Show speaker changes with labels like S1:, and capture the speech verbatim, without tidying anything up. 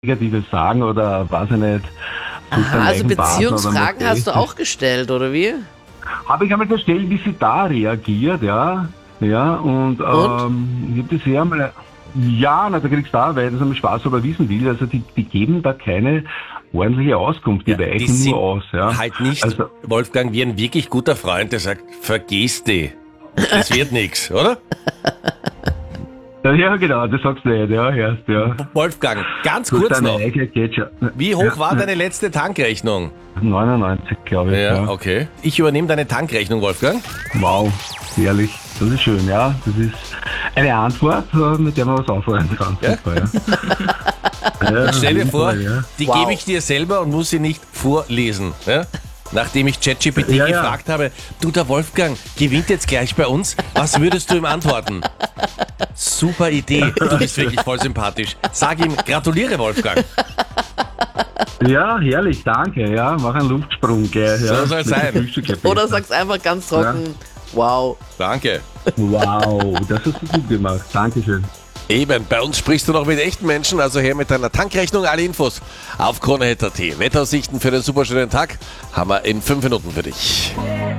S1: Negatives sagen oder weiß ich nicht.
S2: Aha, also Beziehungsfragen hast du auch gestellt, oder wie?
S1: Habe ich einmal gestellt, wie sie da reagiert, ja. Ja, und,
S2: Und?
S1: ähm, ich habe das ja einmal, ja, na, da kriegst du auch, weil das einmal Spaß aber wissen will, also die, die geben da keine ordentliche Auskunft, die
S3: Ja, die
S1: weichen
S3: sind
S1: nur aus, ja.
S3: halt nicht,
S1: Also,
S3: Wolfgang, wie ein wirklich guter Freund, der sagt, vergiss die. Das wird nix, oder?
S1: ja, ja, genau, das sagst du nicht, ja, erst, ja.
S3: Wolfgang, ganz
S1: Du hast
S3: kurz
S1: deine
S3: noch.
S1: eigene Gadget.
S3: Wie hoch
S1: Ja,
S3: war deine letzte Tankrechnung?
S1: neunundneunzig, glaube ich.
S3: Ja,
S1: Ja.
S3: okay. Ich übernehme deine Tankrechnung, Wolfgang.
S1: Wow, ehrlich, das ist schön, ja. Das ist eine Antwort, äh, mit der man was aufräumen kann.
S3: Ja?
S1: Super, ja. Ja,
S3: Stell dir
S1: auf jeden
S3: vor,
S1: Fall, ja.
S3: die
S2: Wow.
S3: gebe ich dir selber und muss sie nicht vorlesen. Ja? Nachdem ich ChatGPT
S1: Ja, ja.
S3: gefragt habe, du, der Wolfgang gewinnt jetzt gleich bei uns, was würdest du ihm antworten? Super Idee, du bist wirklich voll sympathisch. Sag ihm, gratuliere Wolfgang.
S1: Ja, herrlich, danke, ja. Mach einen Luftsprung, gell. Ja.
S3: So soll's sein.
S1: Frühstück-
S2: Oder sag's einfach ganz trocken, wow.
S3: Danke.
S1: Wow, das hast du gut gemacht. Dankeschön.
S3: Eben, bei uns sprichst du noch mit echten Menschen, also her mit deiner Tankrechnung, alle Infos auf kronehit punkt at. Wetteraussichten für den superschönen Tag haben wir in fünf Minuten für dich.